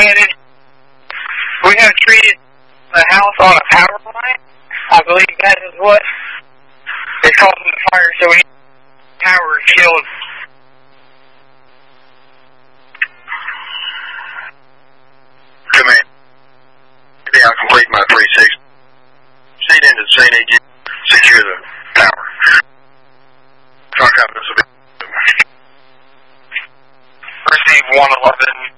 We have treated the house on a power line. I believe that is what is causing the fire, so we need power killed. Command. Maybe I'll complete my 360. Proceed into the scene, need you secure the power. Truck up, this will be. Receive 111.